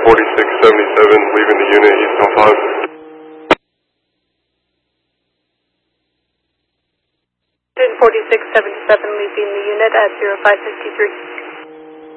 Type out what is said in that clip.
4677, leaving the unit east on 5. 4677, leaving the unit at 0553.